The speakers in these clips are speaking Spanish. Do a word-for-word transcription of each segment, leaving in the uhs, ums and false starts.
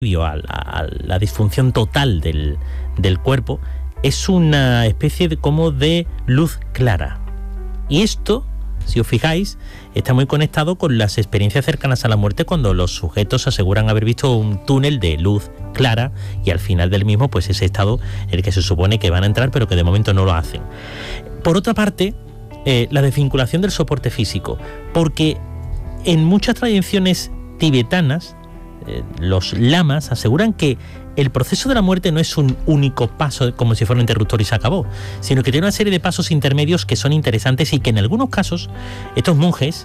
a la, a la disfunción total del, del cuerpo, es una especie de, como de luz clara. Y esto, si os fijáis, está muy conectado con las experiencias cercanas a la muerte, cuando los sujetos aseguran haber visto un túnel de luz clara y al final del mismo, pues ese estado en el que se supone que van a entrar, pero que de momento no lo hacen. Por otra parte, eh, la desvinculación del soporte físico, porque en muchas tradiciones tibetanas, eh, los lamas aseguran que el proceso de la muerte no es un único paso como si fuera un interruptor y se acabó, sino que tiene una serie de pasos intermedios que son interesantes y que en algunos casos estos monjes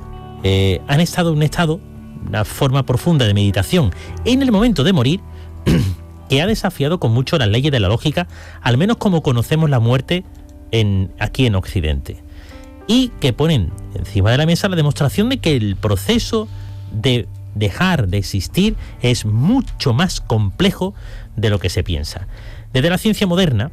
eh, han estado en un estado, una forma profunda de meditación en el momento de morir, que ha desafiado con mucho las leyes de la lógica, al menos como conocemos la muerte en, aquí en Occidente, y que ponen encima de la mesa la demostración de que el proceso de dejar de existir es mucho más complejo de lo que se piensa. Desde la ciencia moderna,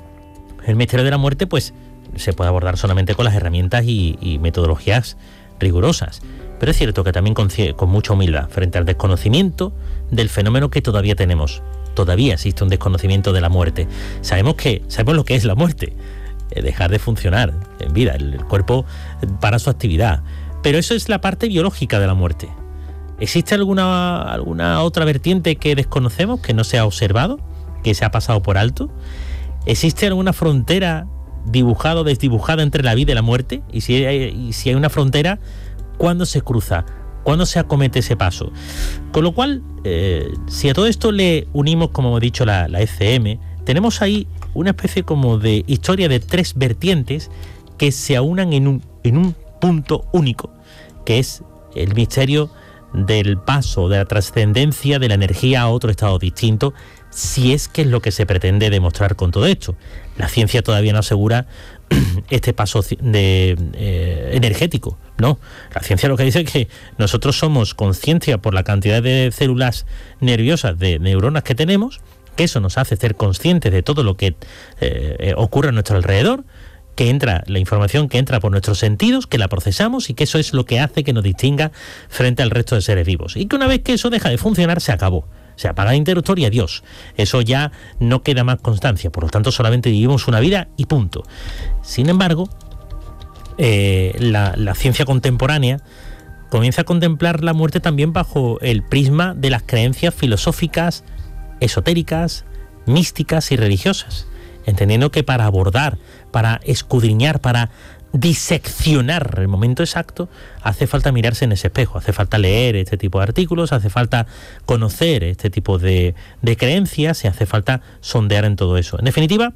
el misterio de la muerte pues se puede abordar solamente con las herramientas y, y metodologías rigurosas, pero es cierto que también con, con mucha humildad frente al desconocimiento del fenómeno que todavía tenemos. Todavía existe un desconocimiento de la muerte. Sabemos que sabemos lo que es la muerte, eh, dejar de funcionar en vida, el, el cuerpo para su actividad, pero eso es la parte biológica de la muerte. ¿Existe alguna, alguna otra vertiente que desconocemos, que no se ha observado, que se ha pasado por alto? ¿Existe alguna frontera dibujada o desdibujada entre la vida y la muerte? Y si hay, y si hay una frontera, ¿cuándo se cruza? ¿Cuándo se acomete ese paso? Con lo cual, eh, si a todo esto le unimos, como hemos dicho, la, la E C M, tenemos ahí una especie como de historia de tres vertientes que se aunan en un, en un punto único, que es el misterio del paso, de la trascendencia de la energía a otro estado distinto, si es que es lo que se pretende demostrar con todo esto. La ciencia todavía no asegura este paso de, eh, energético, no. La ciencia lo que dice es que nosotros somos conciencia por la cantidad de células nerviosas, de neuronas que tenemos, que eso nos hace ser conscientes de todo lo que eh, ocurre a nuestro alrededor, que entra la información que entra por nuestros sentidos, que la procesamos y que eso es lo que hace que nos distinga frente al resto de seres vivos. Y que una vez que eso deja de funcionar, se acabó. Se apaga el interruptor y adiós. Eso ya no queda más constancia. Por lo tanto, solamente vivimos una vida y punto. Sin embargo, eh, la, la ciencia contemporánea comienza a contemplar la muerte también bajo el prisma de las creencias filosóficas, esotéricas, místicas y religiosas, entendiendo que para abordar, para escudriñar, para diseccionar el momento exacto, hace falta mirarse en ese espejo, hace falta leer este tipo de artículos, hace falta conocer este tipo de, de creencias y hace falta sondear en todo eso. En definitiva,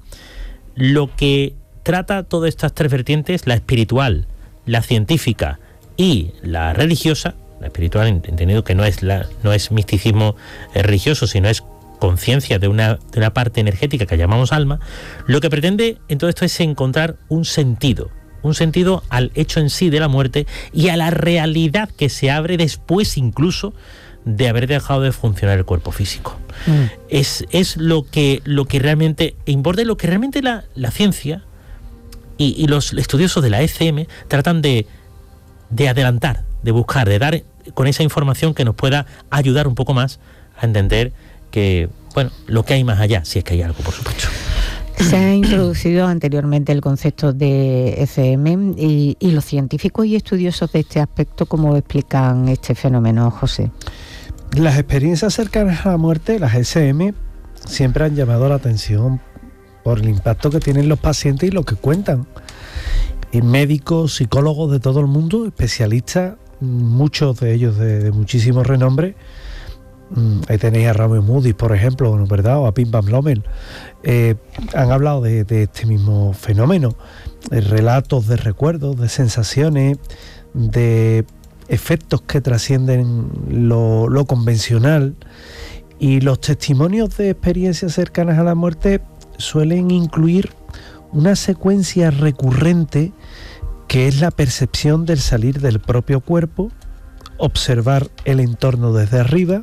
lo que trata todas estas tres vertientes, la espiritual, la científica y la religiosa, la espiritual entendido que no es, la, no es misticismo religioso, sino es conciencia de una, de una parte energética que llamamos alma, lo que pretende en todo esto es encontrar un sentido, un sentido al hecho en sí de la muerte y a la realidad que se abre después incluso de haber dejado de funcionar el cuerpo físico. Mm. Es, es lo que, lo que realmente importa y lo que realmente la, la ciencia y, y los estudiosos de la E C M tratan de, de adelantar, de buscar, de dar con esa información que nos pueda ayudar un poco más a entender que, bueno, lo que hay más allá, si es que hay algo, por supuesto. Se ha introducido anteriormente el concepto de E C M y, y los científicos y estudiosos de este aspecto, ¿cómo explican este fenómeno, José? Las experiencias cercanas a la muerte, las E C M, siempre han llamado la atención por el impacto que tienen los pacientes y lo que cuentan. Y médicos, psicólogos de todo el mundo, especialistas, muchos de ellos de, de muchísimo renombre. Ahí tenéis a Ramón Moody, por ejemplo, ¿verdad? O a Pim Van Lommel. Eh, han hablado de, de este mismo fenómeno. Eh, relatos de recuerdos, de sensaciones, de efectos que trascienden lo, lo convencional. Y los testimonios de experiencias cercanas a la muerte suelen incluir una secuencia recurrente que es la percepción del salir del propio cuerpo, observar el entorno desde arriba,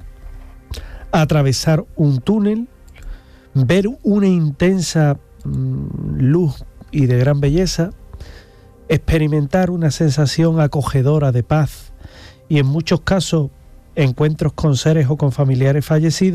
atravesar un túnel, ver una intensa mmm, luz y de gran belleza, experimentar una sensación acogedora de paz y en muchos casos encuentros con seres o con familiares fallecidos,